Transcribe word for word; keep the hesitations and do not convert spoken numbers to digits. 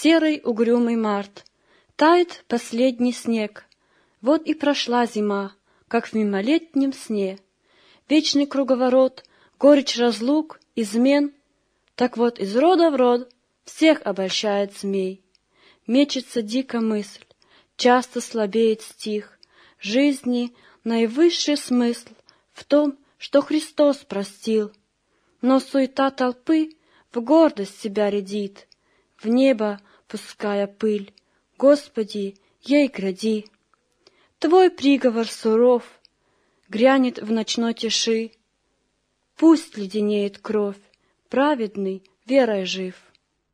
Серый угрюмый март. Тает последний снег. Вот и прошла зима, как в мимолетнем сне. Вечный круговорот, горечь разлук, измен. Так вот из рода в род всех обольщает змей. Мечется дико мысль, часто слабеет стих. Жизни наивысший смысл в том, что Христос простил. Но суета толпы в гордость себя рядит, в небо пуская пыль. Господи, ей гради. Твой приговор суров, грянет в ночной тиши. Пусть леденеет кровь, праведный верой жив.